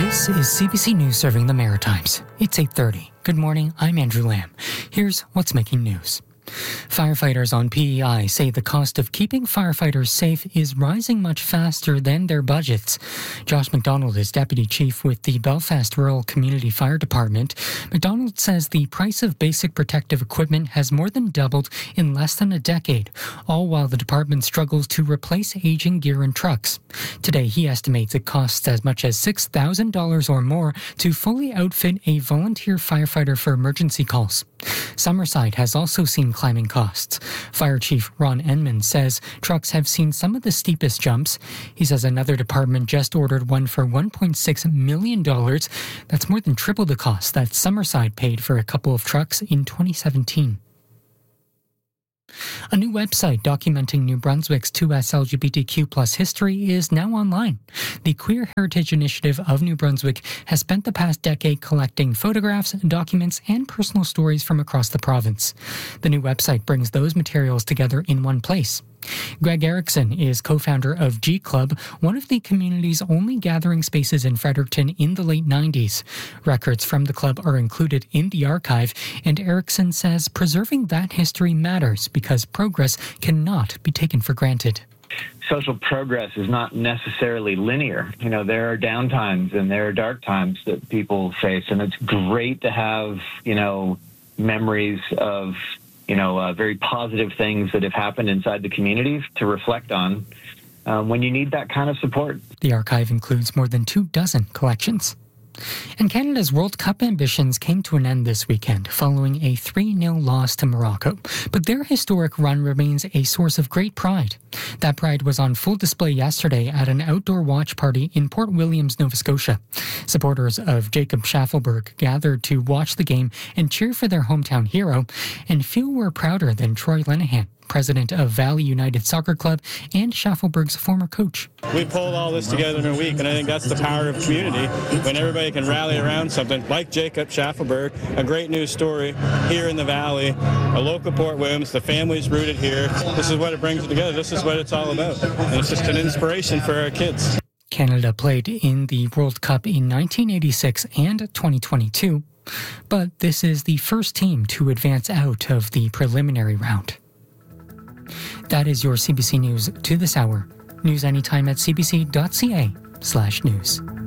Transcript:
This is CBC News serving the Maritimes. It's 8:30. Good morning, I'm Andrew Lamb. Here's what's making news. Firefighters on PEI say the cost of keeping firefighters safe is rising much faster than their budgets. Josh McDonald is Deputy Chief with the Belfast Rural Community Fire Department. McDonald says the price of basic protective equipment has more than doubled in less than a decade, all while the department struggles to replace aging gear and trucks. Today, he estimates it costs as much as $6,000 or more to fully outfit a volunteer firefighter for emergency calls. Summerside has also seen climbing costs. Fire Chief Ron Enman says trucks have seen some of the steepest jumps. He says another department just ordered one for $1.6 million. That's more than triple the cost that Summerside paid for a couple of trucks in 2017. A new website documenting New Brunswick's 2S LGBTQ+ history is now online. The Queer Heritage Initiative of New Brunswick has spent the past decade collecting photographs, documents, and personal stories from across the province. The new website brings those materials together in one place. Greg Erickson is co-founder of G Club, one of the community's only gathering spaces in Fredericton in the late 90s. Records from the club are included in the archive, and Erickson says preserving that history matters because progress cannot be taken for granted. Social progress is not necessarily linear. There are downtimes and there are dark times that people face, and it's great to have, memories of very positive things that have happened inside the community to reflect on when you need that kind of support. The archive includes more than 24 collections. And Canada's World Cup ambitions came to an end this weekend following a 3-0 loss to Morocco. But their historic run remains a source of great pride. That pride was on full display yesterday at an outdoor watch party in Port Williams, Nova Scotia. Supporters of Jacob Schaffelberg gathered to watch the game and cheer for their hometown hero, and few were prouder than Troy Lenahan, president of Valley United Soccer Club and Schaffelberg's former coach. We pulled all this together in a week, and I think that's the power of community, when everybody can rally around something like Jacob Schaffelberg, a great news story here in the Valley, a local Port Williams, the family's rooted here. This is what it brings together. This is what it's all about. And it's just an inspiration for our kids. Canada played in the World Cup in 1986 and 2022, but this is the first team to advance out of the preliminary round. That is your CBC News to this hour. News anytime at cbc.ca/news.